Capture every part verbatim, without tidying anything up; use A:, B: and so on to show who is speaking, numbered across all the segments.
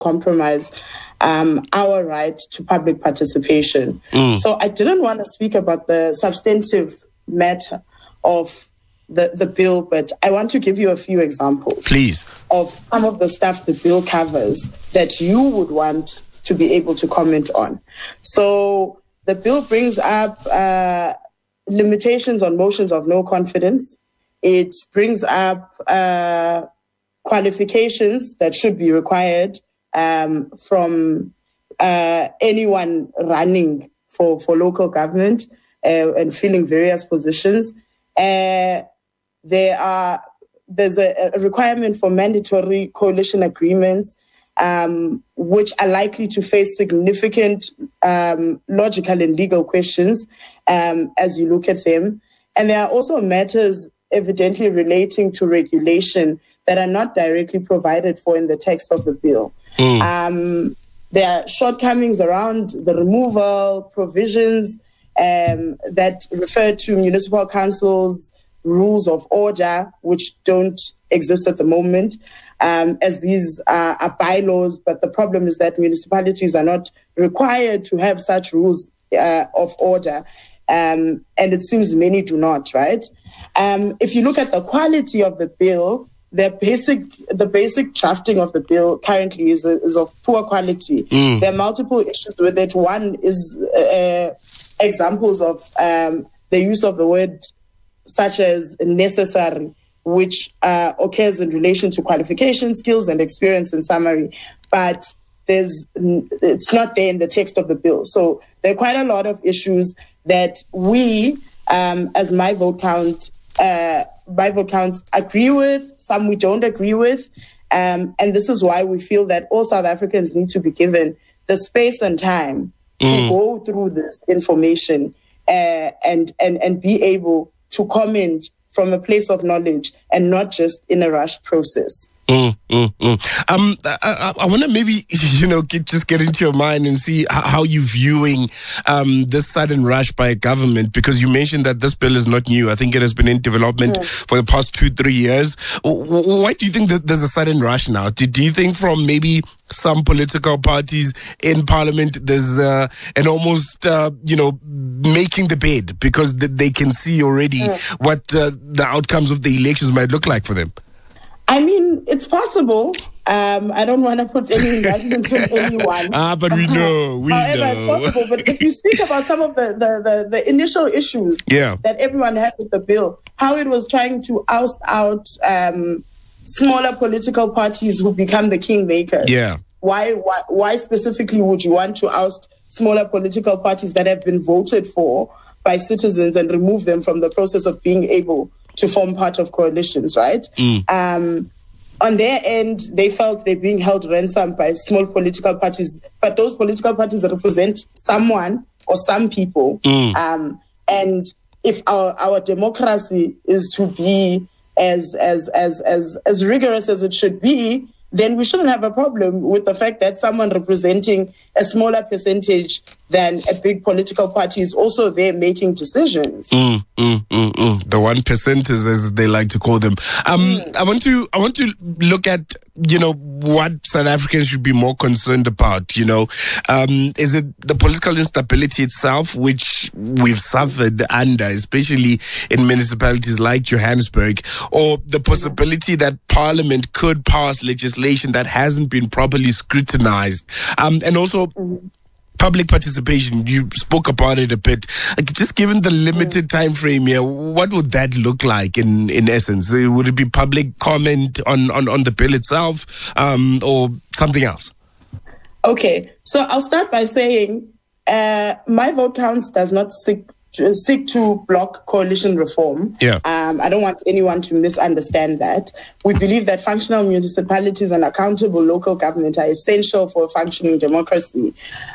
A: compromise um, our right to public participation. Mm. So I didn't want to speak about the substantive matter of the, the bill, but I want to give you a few examples.
B: Please.
A: Of some of the stuff the bill covers that you would want to be able to comment on. So the bill brings up uh, limitations on motions of no confidence. It brings up uh, qualifications that should be required um, from uh, anyone running for, for local government uh, and filling various positions. Uh, there are there's a, a requirement for mandatory coalition agreements, um, which are likely to face significant um, logical and legal questions um, as you look at them. And there are also matters evidently relating to regulation that are not directly provided for in the text of the bill. Mm. Um, there are shortcomings around the removal provisions um, that refer to municipal councils' rules of order, which don't exist at the moment, um, as these are, are bylaws. But the problem is that municipalities are not required to have such rules uh, of order. Um, and it seems many do not, right? Um, if you look at the quality of the bill, the basic the basic drafting of the bill currently is, is of poor quality. Mm. There are multiple issues with it. One is uh, examples of um, the use of the word such as necessary, which uh, occurs in relation to qualification, skills, and experience in summary. But there's it's not there in the text of the bill. So there are quite a lot of issues that we, um, as My Vote Count, uh, My Vote Counts agree with, some we don't agree with. Um, and this is why we feel that all South Africans need to be given the space and time mm. to go through this information uh, and, and, and be able to comment from a place of knowledge and not just in a rush process.
B: Mm, mm, mm. Um, I, I, I want to maybe, you know, get, just get into your mind and see how, how you're viewing um, this sudden rush by government, because you mentioned that this bill is not new. I think it has been in development mm. for the past two, three years. Why do you think that there's a sudden rush now? Do, do you think from maybe some political parties in parliament, there's uh, an almost, uh, you know, making the bed because they can see already mm. what uh, the outcomes of the elections might look like for them?
A: I mean, it's possible. Um, I don't want to put any judgment on anyone.
B: Ah, but we know. We
A: However,
B: know.
A: it's possible. But if you speak about some of the, the, the, the initial issues
B: yeah.
A: that everyone had with the bill, how it was trying to oust out um, smaller political parties who become the kingmakers.
B: Yeah.
A: Why, why, why specifically would you want to oust smaller political parties that have been voted for by citizens and remove them from the process of being able to form part of coalitions, right? Mm. Um, on their end, they felt they're being held ransom by small political parties, but those political parties represent someone or some people. Mm. Um, and if our, our democracy is to be as, as, as, as, as rigorous as it should be, then we shouldn't have a problem with the fact that someone representing a smaller percentage than a big political party is also there making decisions.
B: Mm, mm, mm, mm. The one percenters, as they like to call them. Um, mm. I want to, I want to look at, you know, what South Africans should be more concerned about. You know, um, is it the political instability itself, which we've suffered under, especially in municipalities like Johannesburg, or the possibility that Parliament could pass legislation that hasn't been properly scrutinized, um, and also. Mm. Public participation, you spoke about it a bit. Like, just given the limited time frame here, what would that look like in, in essence? Would it be public comment on, on, on the bill itself, um, or something else?
A: Okay, so I'll start by saying uh, My Vote Counts does not seek to, seek to block coalition reform.
B: Yeah.
A: Um, I don't want anyone to misunderstand that. We believe that functional municipalities and accountable local government are essential for a functioning democracy.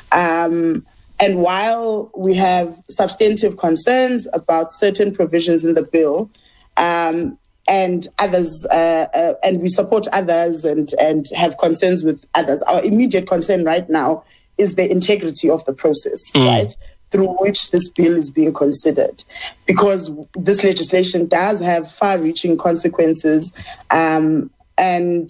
A: Um, and while we have substantive concerns about certain provisions in the bill, um, and others, uh, uh, and we support others and, and have concerns with others, our immediate concern right now is the integrity of the process, mm. right? Through which this bill is being considered, because this legislation does have far-reaching consequences, um, and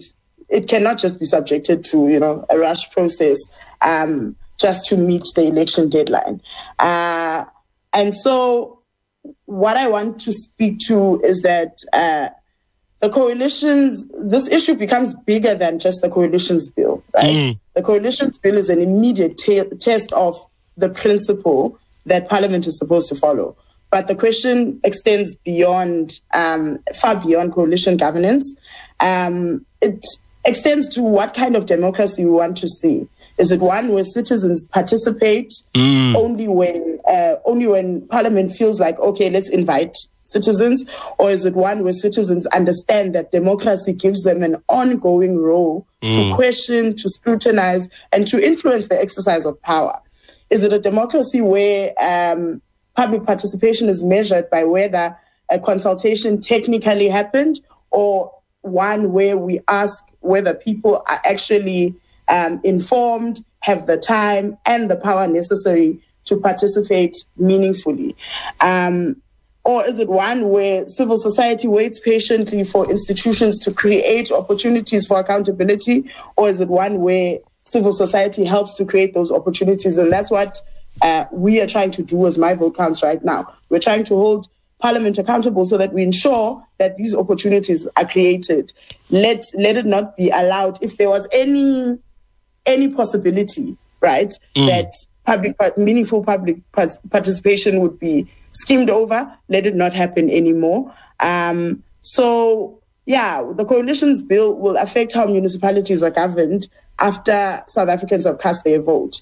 A: it cannot just be subjected to, you know, a rush process um, just to meet the election deadline. Uh, and so what I want to speak to is that uh, the coalitions, this issue becomes bigger than just the coalitions bill, right? Mm. The coalitions bill is an immediate t- test of the principle that Parliament is supposed to follow. But the question extends beyond, um, far beyond coalition governance. Um, it extends to what kind of democracy we want to see. Is it one where citizens participate mm. only when uh, only when Parliament feels like, okay, let's invite citizens? Or is it one where citizens understand that democracy gives them an ongoing role mm. to question, to scrutinize, and to influence the exercise of power? Is it a democracy where um, public participation is measured by whether a consultation technically happened, or one where we ask whether people are actually um, informed, have the time and the power necessary to participate meaningfully? Um, or is it one where civil society waits patiently for institutions to create opportunities for accountability? Or is it one where civil society helps to create those opportunities? And that's what uh, we are trying to do as My Vote Counts right now. We're trying to hold Parliament accountable so that we ensure that these opportunities are created. Let let it not be allowed. If there was any any possibility, right, mm. that public meaningful public participation would be skimmed over, let it not happen anymore. Um, so, yeah, the coalitions bill will affect how municipalities are governed after South Africans have cast their vote.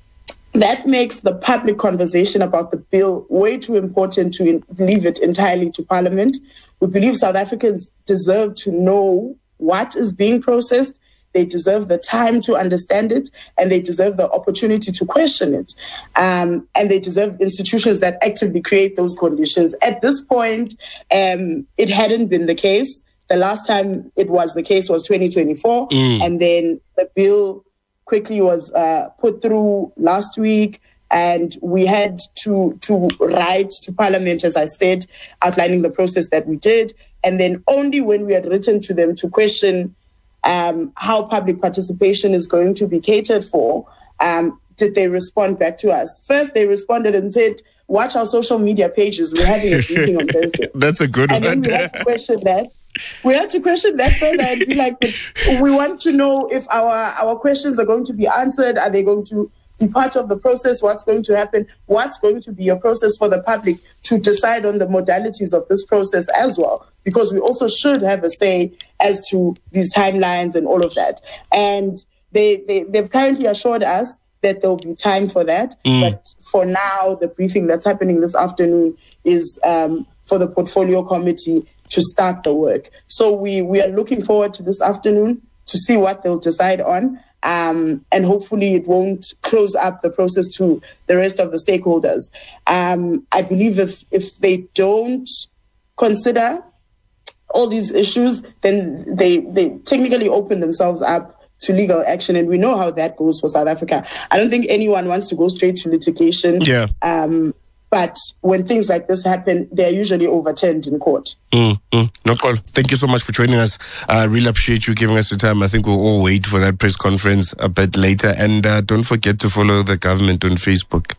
A: That makes the public conversation about the bill way too important to in- leave it entirely to Parliament. We believe South Africans deserve to know what is being processed. They deserve the time to understand it, and they deserve the opportunity to question it. Um, and they deserve institutions that actively create those conditions. At this point, um, it hadn't been the case. The last time it was the case was twenty twenty-four, mm. and then the bill quickly was uh, put through last week, and we had to to write to Parliament, as I said, outlining the process that we did. And then only when we had written to them to question um, how public participation is going to be catered for, um, did they respond back to us. First, they responded and said, watch our social media pages. We're having a meeting on Thursday.
B: That's a good
A: and
B: one.
A: And then we had to question that. We had to question that further and be like, we want to know if our, our questions are going to be answered. Are they going to be part of the process? What's going to happen? What's going to be a process for the public to decide on the modalities of this process as well? Because we also should have a say as to these timelines and all of that. And they, they, they've currently assured us that there'll be time for that. Mm. But for now, the briefing that's happening this afternoon is um, for the portfolio committee to start the work. So we, we are looking forward to this afternoon to see what they'll decide on. Um, and hopefully it won't close up the process to the rest of the stakeholders. Um, I believe if, if they don't consider all these issues, then they, they technically open themselves up to legal action. And we know how that goes for South Africa. I don't think anyone wants to go straight to litigation.
B: Yeah.
A: Um, But when things like this happen, they're usually overturned in court.
B: Mm, mm. No call. Thank you so much for joining us. I uh, really appreciate you giving us the time. I think we'll all wait for that press conference a bit later. And uh, don't forget to follow the government on Facebook.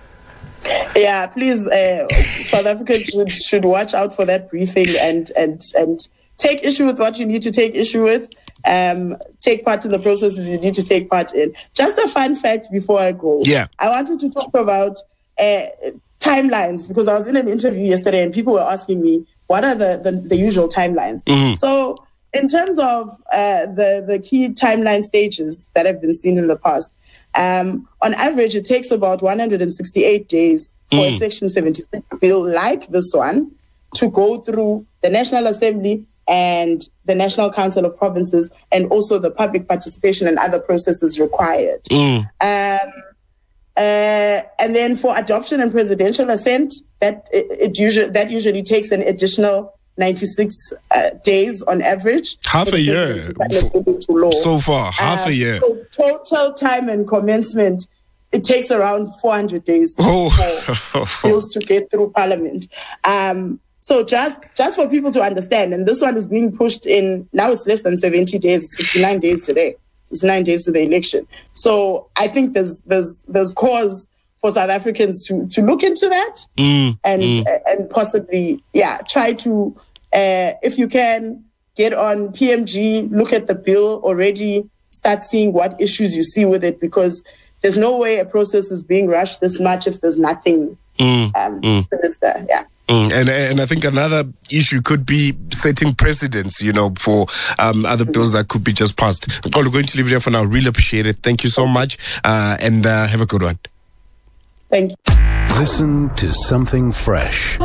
A: Yeah, please, uh, South Africans should, should watch out for that briefing and, and, and take issue with what you need to take issue with. Um, take part in the processes you need to take part in. Just a fun fact before I go.
B: Yeah.
A: I wanted to talk about Uh, timelines, because I was in an interview yesterday and people were asking me what are the, the, the usual timelines. Mm-hmm. So in terms of uh, the, the key timeline stages that have been seen in the past, um, on average, it takes about one hundred sixty-eight days for mm. a Section seventy-six bill like this one to go through the National Assembly and the National Council of Provinces, and also the public participation and other processes required. Mm. Um, Uh, and then for adoption and presidential assent, that it, it usually that usually takes an additional ninety-six uh, days on average.
B: Half a year for, so far. Half uh, a year.
A: So total time and commencement, it takes around four hundred days
B: oh.
A: for bills to get through Parliament. Um, So just, just for people to understand, and this one is being pushed in, now it's less than seventy days, it's sixty-nine days today, sixty-nine days to the election. So I think there's, there's, there's cause for South Africans to, to look into that
B: mm,
A: and,
B: mm.
A: uh, and possibly, yeah, try to, uh, if you can, get on P M G, look at the bill already, start seeing what issues you see with it, because there's no way a process is being rushed this much if there's nothing
B: mm,
A: um,
B: mm.
A: sinister. Yeah.
B: Mm, and and I think another issue could be setting precedents, you know, for um, other mm-hmm. bills that could be just passed. Well, we're going to leave it there for now. Really appreciate it. Thank you so much, uh, and uh, have a good one.
A: Thank you.
C: Listen to something fresh.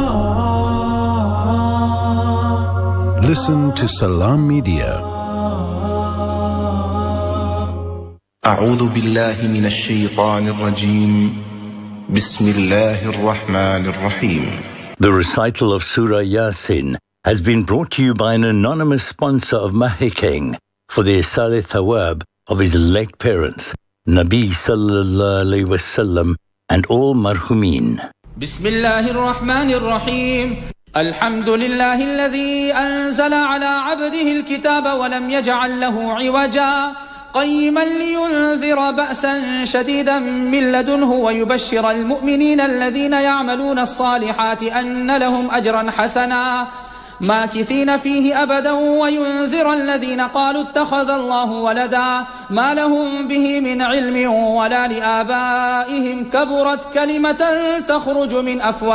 C: Listen to Salam Media.
D: أعوذ بالله من الشيطان الرجيم بسم الله الرحمن الرحيم.
E: The recital of Surah Yasin has been brought to you by an anonymous sponsor of Mahikeng for the Isale Thawab of his late parents, Nabi Sallallahu Alaihi Wasallam, and all marhumin.
F: بسم الله الرحمن الرحيم الحمد لله الذي أنزل على عبده الكتاب ولم يجعل له عوجا قيما لينذر بأسا شديدا من لدنه ويبشر المؤمنين الذين يعملون الصالحات أن لهم أجرا حسنا ماكثين فيه أبدا وينذر الذين قالوا اتخذ الله ولدا ما لهم به من علم ولا لآبائهم كبرت كلمة تخرج من أفواههم